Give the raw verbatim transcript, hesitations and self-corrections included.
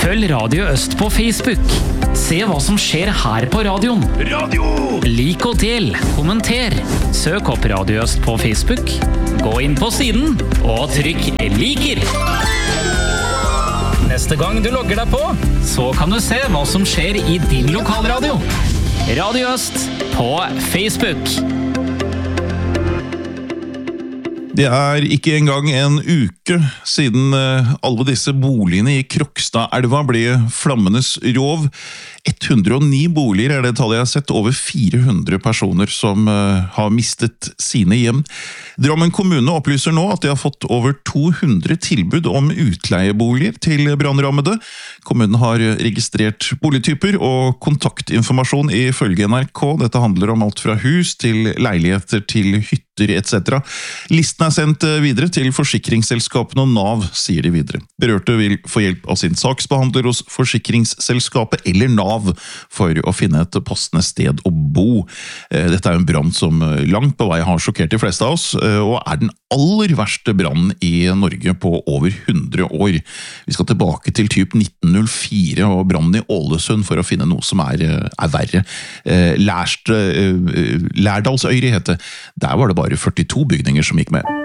Følg Radio Øst på Facebook. Se hva som skjer her på radioen. Radio! Lik og del, kommenter. Søk opp Radio Øst på Facebook. Gå inn på siden og trykk liker. Neste gang du logger deg på, så kan du se hva som skjer i din lokalradio. Radio Øst på Facebook. Det er ikke engang en uke siden alle disse boligene i Krokstadelva ble flammenes rov. hundre og ni boliger er det tallet jeg har sett, over fire hundre personer som har mistet sine hjem. Drammen kommune opplyser nå at de har fått over to hundre tilbud om utleieboliger til brannrammede. Kommunen har registrert boligtyper og kontaktinformasjon ifølge N R K. Dette handler om alt fra hus til leiligheter til hytter et cetera. Listen er sendt videre til forsikringsselskapene og Nav, sier de videre. Berørte vil få hjelp av sin saksbehandler hos forsikringsselskapet eller Nav for å finne et passende sted å bo. Dette er en brann som langt på vei har sjokkert de fleste av oss, og er den aller verste brannen i Norge på over hundre år. Vi skal tilbake til typ nitten null fire og brannen i Ålesund for å finne noe som er, er verre. Lærst, Lærdalsøyri heter. Der var det bare førtito bygninger som gikk med.